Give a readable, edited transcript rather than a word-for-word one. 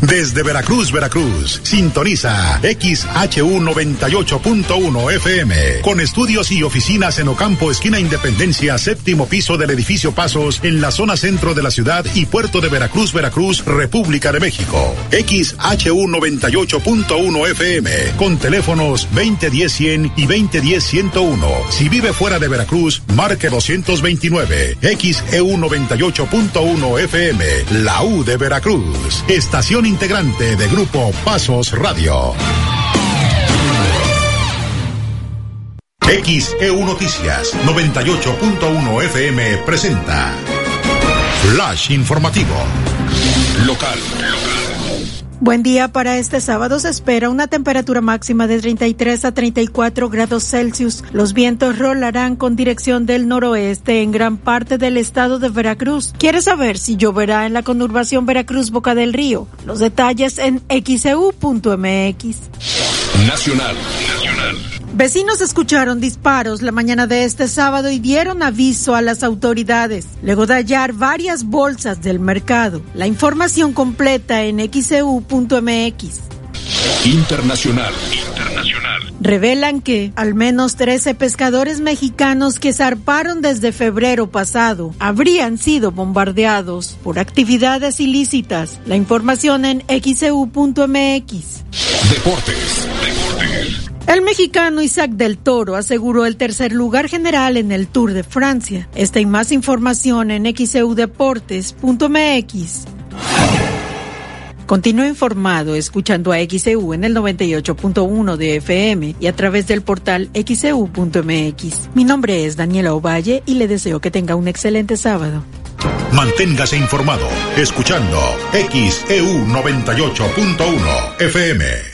Desde Veracruz, Veracruz, sintoniza XHU 98.1 FM, con estudios y oficinas en Ocampo, esquina Independencia, séptimo piso del edificio Pasos, en la zona centro de la ciudad y puerto de Veracruz, Veracruz, República de México. XHU 98.1 FM, con teléfonos 2010-100 y 2010-101. Si vive fuera de Veracruz, marque 229. XEU 98.1 FM, la U de Veracruz, estación integrante de Grupo Pasos Radio. XEU Noticias 98.1 FM presenta Flash Informativo Local. Buen día. Para este sábado se espera una temperatura máxima de 33 a 34 grados Celsius. Los vientos rolarán con dirección del noroeste en gran parte del estado de Veracruz. ¿Quieres saber si lloverá en la conurbación Veracruz Boca del Río? Los detalles en xeu.mx. Nacional. Vecinos escucharon disparos la mañana de este sábado y dieron aviso a las autoridades, luego de hallar varias bolsas del mercado. La información completa en xeu.mx. Internacional. Revelan que al menos 13 pescadores mexicanos que zarparon desde febrero pasado habrían sido bombardeados por actividades ilícitas. La información en xeu.mx. Deportes. El mexicano Isaac del Toro aseguró el tercer lugar general en el Tour de Francia. Esta y más información en xeudeportes.mx. Continúa informado escuchando a XEU en el 98.1 de FM y a través del portal xeu.mx. Mi nombre es Daniela Ovalle y le deseo que tenga un excelente sábado. Manténgase informado escuchando XEU 98.1 FM.